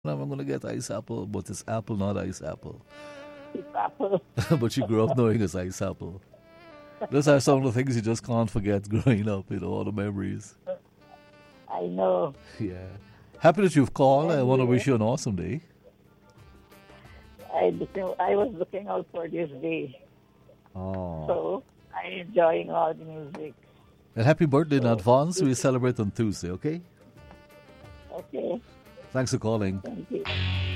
I'm going to get ice apple, but it's apple, not ice apple. It's apple. But you grew up knowing it's ice apple. Those are some of the things you just can't forget growing up, all the memories. I know. Yeah. Happy that you've called. I want to Anyway, wish you an awesome day. I was looking out for this day, Oh. so I'm enjoying all the music. And happy birthday in So, advance. We celebrate on Tuesday, okay? okay, Thanks for calling. thank you.